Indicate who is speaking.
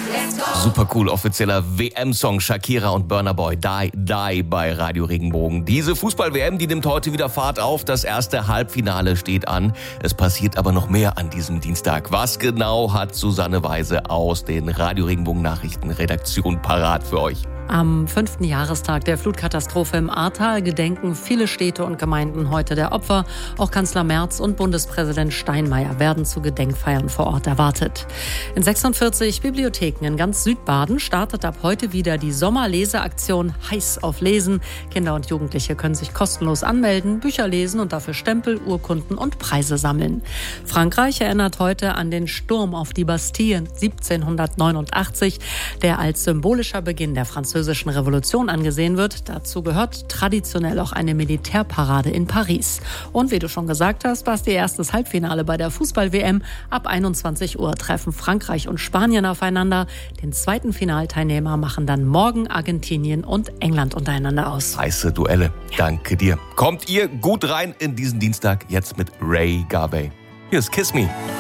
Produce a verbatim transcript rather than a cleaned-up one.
Speaker 1: Super cool, offizieller W M-Song Shakira und Burna Boy, Die, Die bei Radio Regenbogen. Diese Fußball-W M, die nimmt heute wieder Fahrt auf. Das erste Halbfinale steht an. Es passiert aber noch mehr an diesem Dienstag. Was genau hat Susanne Weise aus den Radio Regenbogen Nachrichtenredaktionen parat für euch?
Speaker 2: Am fünften Jahrestag der Flutkatastrophe im Ahrtal gedenken viele Städte und Gemeinden heute der Opfer. Auch Kanzler Merz und Bundespräsident Steinmeier werden zu Gedenkfeiern vor Ort erwartet. In sechsundvierzig Bibliotheken in ganz Südbaden startet ab heute wieder die Sommerleseaktion Heiß auf Lesen. Kinder und Jugendliche können sich kostenlos anmelden, Bücher lesen und dafür Stempel, Urkunden und Preise sammeln. Frankreich erinnert heute an den Sturm auf die Bastille siebzehnhundertneunundachtzig, der als symbolischer Beginn der französischen Revolution angesehen wird. Dazu gehört traditionell auch eine Militärparade in Paris. Und wie du schon gesagt hast, Basti, erstes Halbfinale bei der Fußball-W M. Ab einundzwanzig Uhr treffen Frankreich und Spanien aufeinander. Den zweiten Finalteilnehmer machen dann morgen Argentinien und England untereinander aus.
Speaker 1: Heiße Duelle. Danke dir. Kommt ihr gut rein in diesen Dienstag jetzt mit Ray Garvey. Hier ist Kiss Me.